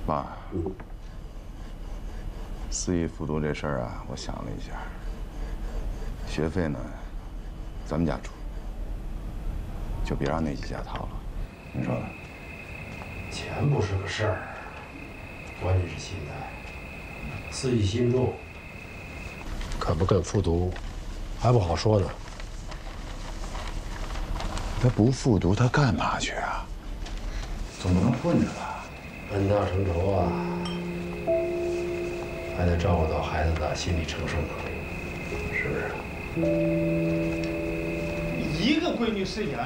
妈，4亿复读这事儿啊，我想了一下，学费呢，咱们家出，就别让那几家掏了，你说呢？ 钱不是个事儿，关键是心态。4亿心重，肯不肯复读，还不好说呢。 他不复读，他干嘛去啊？总不能混着吧？ 恩大成仇啊，还得照顾到孩子的心理承受能力，是不是？ 一个闺女是养